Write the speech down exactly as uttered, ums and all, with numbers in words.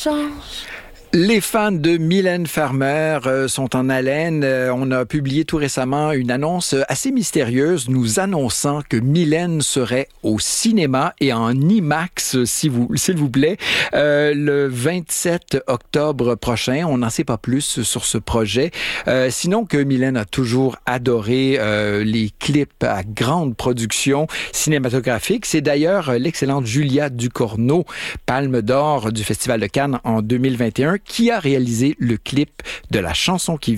change. Les fans de Mylène Farmer euh, sont en haleine. Euh, on a publié tout récemment une annonce assez mystérieuse nous annonçant que Mylène serait au cinéma et en IMAX, si vous, s'il vous plaît, euh, le vingt-sept octobre prochain. On n'en sait pas plus sur ce projet. Euh, sinon que Mylène a toujours adoré euh, les clips à grande production cinématographique. C'est d'ailleurs l'excellente Julia Ducournau, Palme d'or du Festival de Cannes en deux mille vingt et un, qui a réalisé le clip de la chanson qui